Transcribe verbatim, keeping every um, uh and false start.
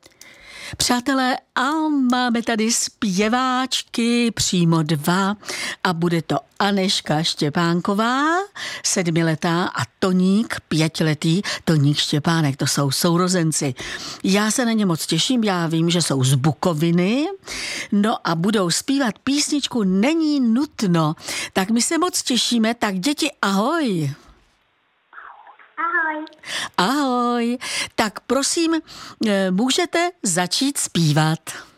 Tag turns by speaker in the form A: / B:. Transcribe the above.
A: Přátelé, a máme tady zpěváčky, přímo dva, a bude to Anežka Štěpánková, sedmiletá, a Toník, pětiletý, Toník Štěpánek, to jsou sourozenci. Já se na ně moc těším, já vím, že jsou z Bukoviny, no a budou zpívat písničku Není nutno, tak my se moc těšíme, tak děti, ahoj.
B: Ahoj.
A: Ahoj, tak prosím, můžete začít zpívat.